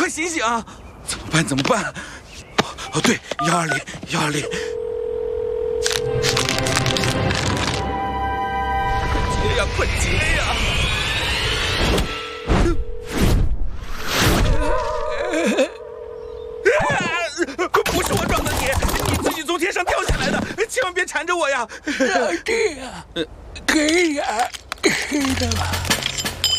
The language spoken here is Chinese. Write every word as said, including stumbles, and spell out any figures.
醒醒！怎么办？怎么办？哦，对，幺二零，幺二零。接呀，快接呀！不是我撞的你，你自己从天上掉下来的，千万别缠着我呀！ 老弟呀，给呀，给的吧。